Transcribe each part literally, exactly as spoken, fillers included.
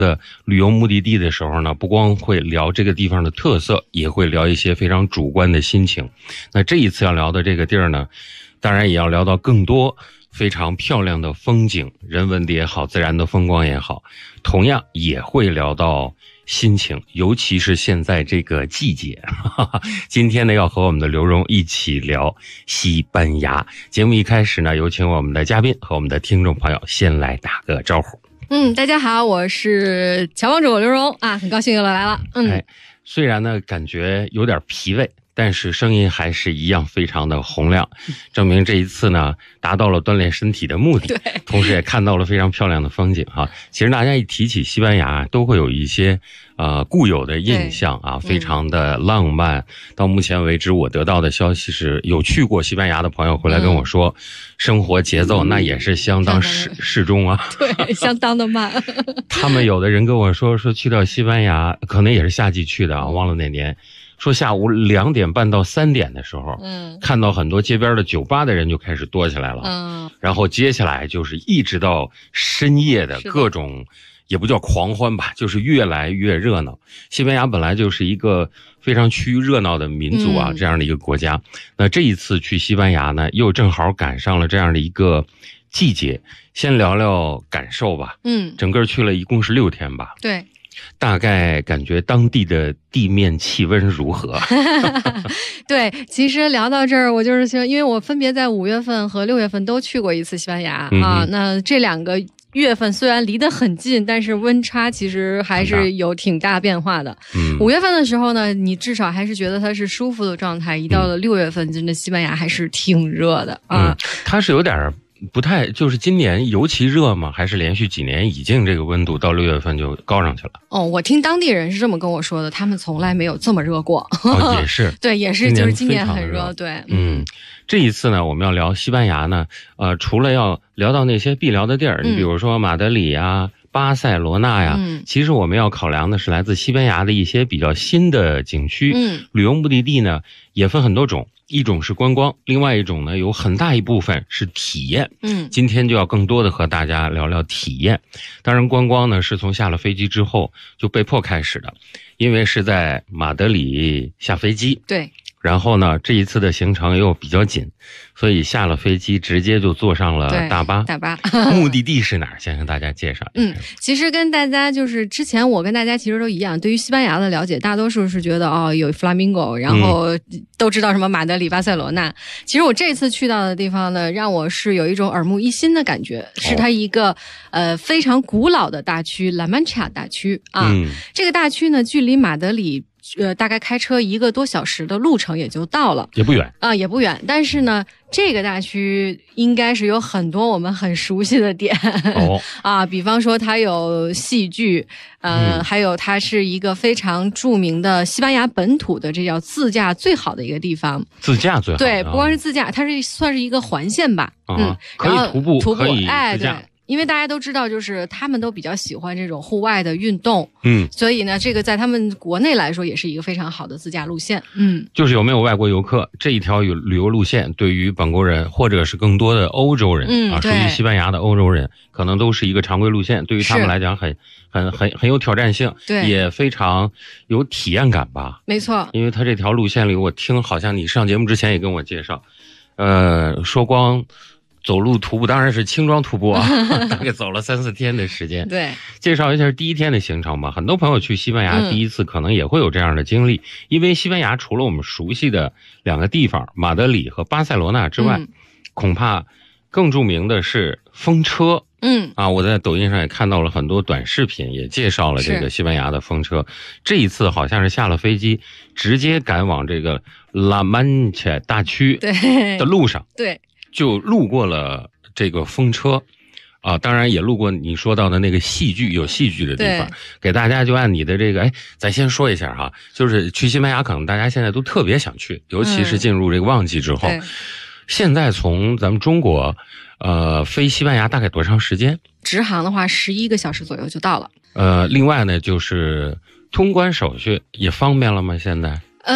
的旅游目的地的时候呢，不光会聊这个地方的特色，也会聊一些非常主观的心情。那这一次要聊的这个地儿呢，当然也要聊到更多非常漂亮的风景，人文的也好，自然的风光也好，同样也会聊到心情，尤其是现在这个季节。今天呢，要和我们的刘荣一起聊西班牙。节目一开始呢，有请我们的嘉宾和我们的听众朋友先来打个招呼。 嗯，大家好，我是乔帮主刘荣啊，很高兴又来了。嗯， 哎，虽然呢感觉有点疲惫，但是声音还是一样非常的洪亮，证明这一次呢达到了锻炼身体的目的，同时也看到了非常漂亮的风景哈。其实大家一提起西班牙，都会有一些呃固有的印象啊，非常的浪漫。嗯、到目前为止，我得到的消息是，有去过西班牙的朋友回来跟我说，嗯、生活节奏那也是相当适适中啊， 对，相当的慢。 他们有的人跟我说，说去到西班牙，可能也是夏季去的啊，忘了哪年。说下午两点半到三点的时候，嗯，看到很多街边的酒吧的人就开始多起来了，嗯，然后接下来就是一直到深夜的各种，也不叫狂欢吧，就是越来越热闹。西班牙本来就是一个非常趋于热闹的民族啊，嗯、这样的一个国家。那这一次去西班牙呢，又正好赶上了这样的一个季节。先聊聊感受吧，嗯，整个去了一共是六天吧， 对。 大概感觉当地的地面气温如何？ 对，其实聊到这儿，我就是说，因为我分别在五月份和六月份都去过一次西班牙、嗯、啊。那这两个月份虽然离得很近，但是温差其实还是有挺大变化的。嗯，五月份的时候呢，你至少还是觉得它是舒服的状态。一到了六月份，真的西班牙还是挺热的啊。 嗯、它是有点不太，就是今年尤其热吗？还是连续几年已经这个温度到六月份就高上去了？ 哦，我听当地人是这么跟我说的，他们从来没有这么热过。 哦，也是， 对，也是，就是今年很热。对， 嗯，这一次呢，我们要聊西班牙呢，呃，除了要聊到那些必聊的地儿，你比如说马德里啊、巴塞罗那呀，嗯，其实我们要考量的是来自西班牙的一些比较新的景区。嗯，旅游目的地呢也分很多种。一种是观光，另外一种呢有很大一部分是体验。嗯，今天就要更多的和大家聊聊体验。当然观光呢是从下了飞机之后就被迫开始的，因为是在马德里下飞机。 对。 然后呢，这一次的行程又比较紧，所以下了飞机直接就坐上了大巴。 大巴， 目的地是哪儿？先跟大家介绍一下。 嗯，其实跟大家就是之前我跟大家其实都一样，对于西班牙的了解，大多数是觉得哦有 Flamingo， 然后都知道什么马德里、巴塞罗那。嗯、其实我这次去到的地方呢，让我是有一种耳目一新的感觉，是它一个、哦、呃非常古老的大区——拉曼恰大区啊。嗯、这个大区呢，距离马德里。呃，大概开车一个多小时的路程也就到了， 也不远啊、呃，也不远。但是呢，这个大区应该是有很多我们很熟悉的点哦啊，比方说它有戏剧，呃、嗯，还有它是一个非常著名的西班牙本土的，这叫自驾最好的一个地方。 自驾最好的， 对，不光是自驾，它是算是一个环线吧， 啊、 嗯， 可以徒步， 徒步， 可以哎， 自驾。 对。因为大家都知道，就是他们都比较喜欢这种户外的运动， 嗯， 所以呢，这个在他们国内来说也是一个非常好的自驾路线，嗯， 就是有没有外国游客这一条旅游路线，对于本国人或者是更多的欧洲人、嗯、啊，属于西班牙的欧洲人，可能都是一个常规路线，对于他们来讲很很很很有挑战性， 对， 也非常有体验感吧， 没错， 因为他这条路线里，我听好像你上节目之前也跟我介绍，呃，说光。走路徒步当然是轻装徒步啊，大概走了三四天的时间。 对， 介绍一下第一天的行程吧。很多朋友去西班牙第一次可能也会有这样的经历，嗯、因为西班牙除了我们熟悉的两个地方马德里和巴塞罗那之外，嗯、恐怕更著名的是风车。嗯啊，我在抖音上也看到了很多短视频，也介绍了这个西班牙的风车。这一次好像是下了飞机，直接赶往这个拉曼恰大区的路上。 对。 就路过了这个风车，啊，当然也路过你说到的那个戏剧有戏剧的地方，给大家就按你的这个，哎，咱先说一下哈，就是去西班牙可能大家现在都特别想去，尤其是进入这个旺季之后。嗯、现在从咱们中国，呃，飞西班牙大概多长时间？ 直航的话，十一个小时左右就到了。 呃，另外呢，就是通关手续也方便了吗？现在？ 呃，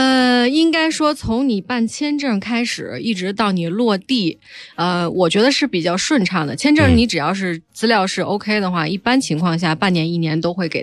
呃，应该说从你办签证开始，一直到你落地，呃，我觉得是比较顺畅的。签证你只要是资料是 OK 的话，嗯、一般情况下半年一年都会给